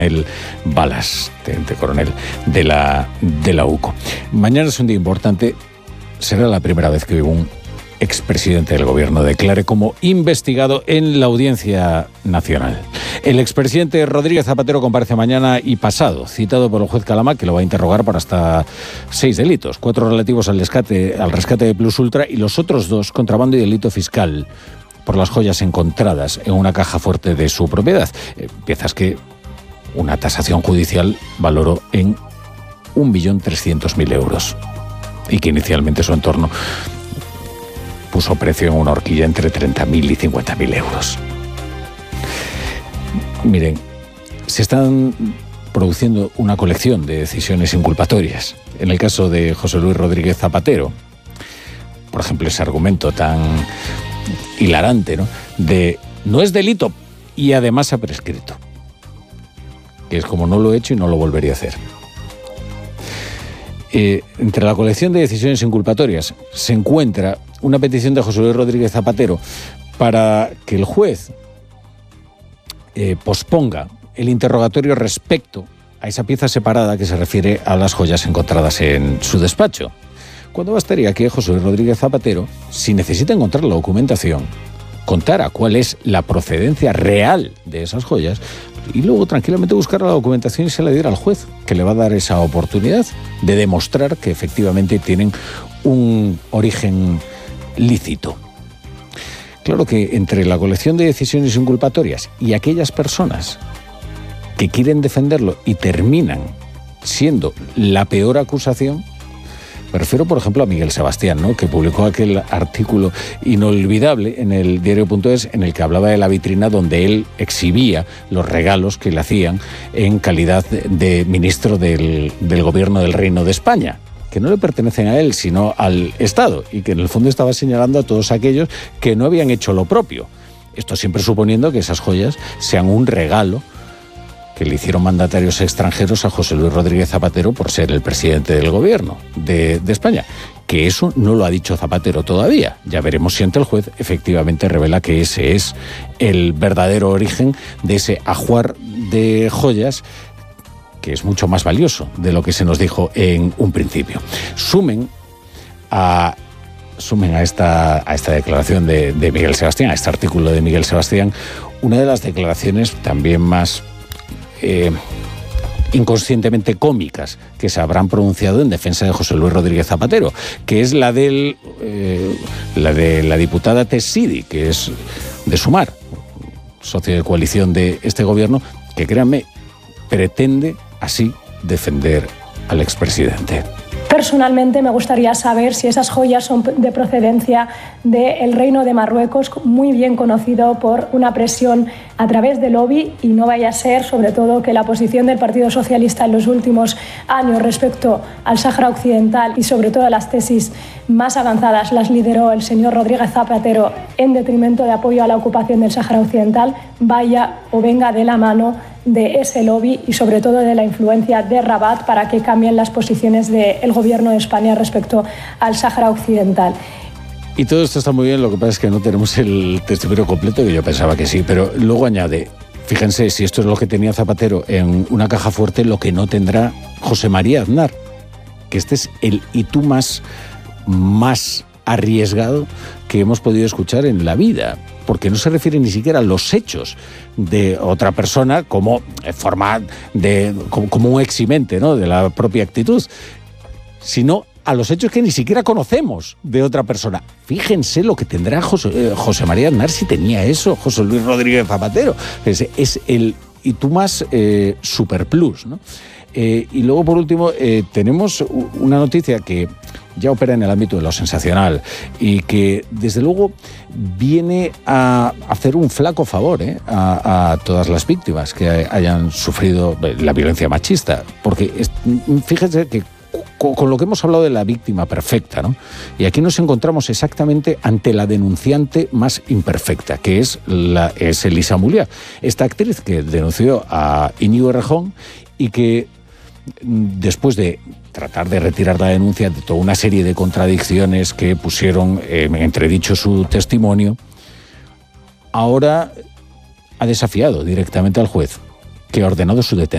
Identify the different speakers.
Speaker 1: el Balas, teniente coronel de la UCO. Mañana es un día importante. Será la primera vez que un expresidente del gobierno declare como investigado en la Audiencia Nacional. El expresidente Rodríguez Zapatero comparece mañana y pasado, citado por el juez Calamá, que lo va a interrogar por hasta 6 delitos, 4 relativos al rescate de Plus Ultra y los otros 2, contrabando y delito fiscal, por las joyas encontradas en una caja fuerte de su propiedad. Piezas que una tasación judicial valoró en 1.300.000 euros y que inicialmente su entorno puso precio en una horquilla entre 30.000 y 50.000 euros. Miren, se están produciendo una colección de decisiones inculpatorias. En el caso de José Luis Rodríguez Zapatero, por ejemplo, ese argumento tan hilarante, ¿no?, de no es delito y además ha prescrito, que es como no lo he hecho y no lo volvería a hacer. Entre la colección de decisiones inculpatorias se encuentra una petición de José Luis Rodríguez Zapatero para que el juez posponga el interrogatorio respecto a esa pieza separada que se refiere a las joyas encontradas en su despacho. Cuando bastaría que José Luis Rodríguez Zapatero, si necesita encontrar la documentación, contara cuál es la procedencia real de esas joyas y luego tranquilamente buscar la documentación y se la diera al juez, que le va a dar esa oportunidad de demostrar que efectivamente tienen un origen lícito. Claro que entre la colección de decisiones inculpatorias y aquellas personas que quieren defenderlo y terminan siendo la peor acusación, me refiero, por ejemplo, a Miguel Sebastián, ¿no?, que publicó aquel artículo inolvidable en el diario.es en el que hablaba de la vitrina donde él exhibía los regalos que le hacían en calidad de ministro del gobierno del Reino de España, que no le pertenecen a él, sino al Estado, y que en el fondo estaba señalando a todos aquellos que no habían hecho lo propio. Esto siempre suponiendo que esas joyas sean un regalo que le hicieron mandatarios extranjeros a José Luis Rodríguez Zapatero por ser el presidente del gobierno de España. Que eso no lo ha dicho Zapatero todavía. Ya veremos si ante el juez efectivamente revela que ese es el verdadero origen de ese ajuar de joyas, que es mucho más valioso de lo que se nos dijo en un principio. Sumen a esta declaración de Miguel Sebastián, a este artículo de Miguel Sebastián, una de las declaraciones también más inconscientemente cómicas que se habrán pronunciado en defensa de José Luis Rodríguez Zapatero, que es la de la diputada Tessidi, que es de Sumar, socio de coalición de este gobierno, que créanme, pretende así defender al expresidente.
Speaker 2: Personalmente me gustaría saber si esas joyas son de procedencia del Reino de Marruecos, muy bien conocido por una presión a través del lobby, y no vaya a ser, sobre todo, que la posición del Partido Socialista en los últimos años respecto al Sáhara Occidental y sobre todo las tesis más avanzadas las lideró el señor Rodríguez Zapatero en detrimento de apoyo a la ocupación del Sáhara Occidental, vaya o venga de la mano de ese lobby y sobre todo de la influencia de Rabat para que cambien las posiciones del gobierno de España respecto al Sáhara Occidental.
Speaker 1: Y todo esto está muy bien, lo que pasa es que no tenemos el testimonio completo, que yo pensaba que sí, pero luego añade, fíjense, si esto es lo que tenía Zapatero en una caja fuerte, lo que no tendrá José María Aznar, que este es el y tú más arriesgado que hemos podido escuchar en la vida, porque no se refiere ni siquiera a los hechos de otra persona como un eximente, ¿no?, de la propia actitud, sino a los hechos que ni siquiera conocemos de otra persona. Fíjense lo que tendrá José María Aznar si tenía eso, José Luis Rodríguez Zapatero. Es el y tú más super plus, ¿no? Y luego, por último, tenemos una noticia que ya opera en el ámbito de lo sensacional y que, desde luego, viene a hacer un flaco favor a todas las víctimas que hayan sufrido la violencia machista. Porque fíjense que con lo que hemos hablado de la víctima perfecta, ¿no?, y aquí nos encontramos exactamente ante la denunciante más imperfecta, que es Elisa Mulliá, esta actriz que denunció a Íñigo Errejón y que, después de tratar de retirar la denuncia de toda una serie de contradicciones que pusieron en entredicho su testimonio, ahora ha desafiado directamente al juez, que ha ordenado su detención.